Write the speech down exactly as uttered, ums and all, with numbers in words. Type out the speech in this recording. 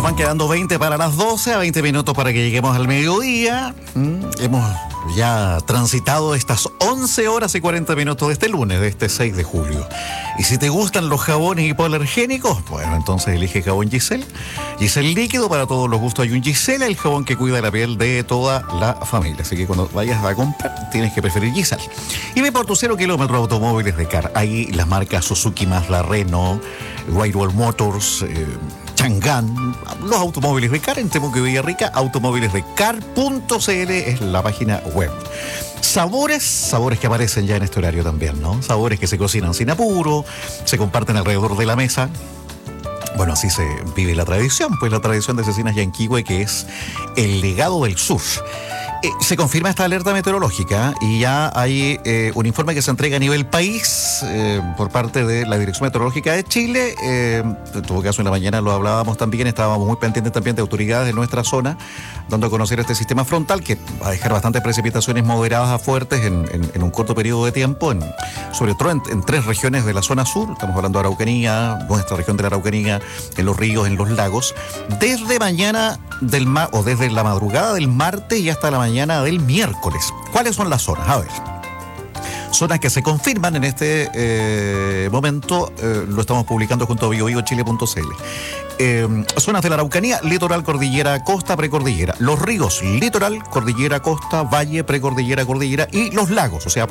Van quedando veinte para las doce, a veinte minutos para que lleguemos al mediodía. Mm, hemos ya transitado estas once horas y cuarenta minutos de este lunes, de este seis de julio. Y si te gustan los jabones hipoalergénicos, bueno, entonces elige jabón Giselle. Giselle líquido, para todos los gustos hay un Giselle, el jabón que cuida la piel de toda la familia. Así que cuando vayas a comprar, tienes que preferir Giselle. Y ve por tu cero kilómetros automóviles de Car. Ahí las marcas Suzuki, Mazda, Renault, Great Wall Motors, eh, Chang'an, los automóviles de Car en Temuco y Villarrica. Automóviles de Car punto c l es la página web. Sabores, sabores que aparecen ya en este horario también, ¿no? Sabores que se cocinan sin apuro, se comparten alrededor de la mesa. Bueno, así se vive la tradición, pues la tradición de Cecinas Yanquihue, que es el legado del sur. Eh, se confirma esta alerta meteorológica y ya hay eh, un informe que se entrega a nivel país eh, por parte de la Dirección Meteorológica de Chile. Eh, en todo caso, en la mañana lo hablábamos también, estábamos muy pendientes también de autoridades de nuestra zona, dando a conocer este sistema frontal que va a dejar bastantes precipitaciones moderadas a fuertes en, en, en un corto periodo de tiempo, en, sobre todo en, en tres regiones de la zona sur. Estamos hablando de Araucanía, nuestra región de la Araucanía, en los ríos, en los lagos, desde mañana del ma o desde la madrugada del martes y hasta la mañana del miércoles. ¿Cuáles son las zonas? A ver. Zonas que se confirman en este eh, momento, eh, lo estamos publicando junto a bio bio chile punto c l. Eh, zonas de la Araucanía, litoral, cordillera, costa, precordillera. Los ríos, litoral, cordillera, costa, valle, precordillera, cordillera y los lagos, o sea,